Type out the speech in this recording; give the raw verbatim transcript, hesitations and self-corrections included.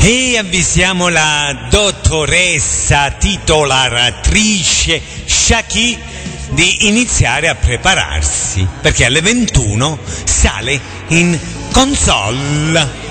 E avvisiamo la dottoressa titolaratrice Shaki di iniziare a prepararsi, perché alle ventuno sale in console.